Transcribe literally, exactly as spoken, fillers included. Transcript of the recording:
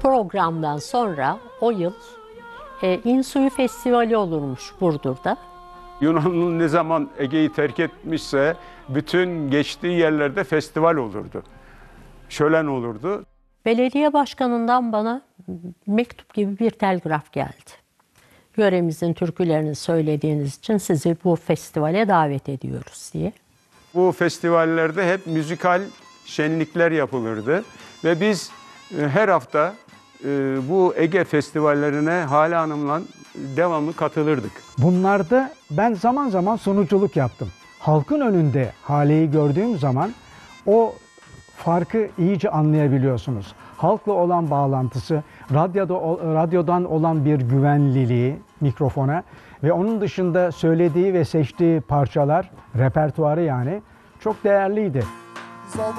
programdan sonra o yıl e, İnsuyu Festivali olurmuş Burdur'da. Yunanlı ne zaman Ege'yi terk etmişse bütün geçtiği yerlerde festival olurdu. Şölen olurdu. Belediye başkanından bana mektup gibi bir telgraf geldi. Yöremizin türkülerini söylediğiniz için sizi bu festivale davet ediyoruz diye. Bu festivallerde hep müzikal şenlikler yapılırdı ve biz e, her hafta e, bu Ege festivallerine Hale Hanım'la devamlı katılırdık. Bunlarda ben zaman zaman sunuculuk yaptım. Halkın önünde Hale'yi gördüğüm zaman o farkı iyice anlayabiliyorsunuz. Halkla olan bağlantısı, radyoda, radyodan olan bir güvenliliği mikrofona ve onun dışında söylediği ve seçtiği parçalar, repertuarı yani çok değerliydi.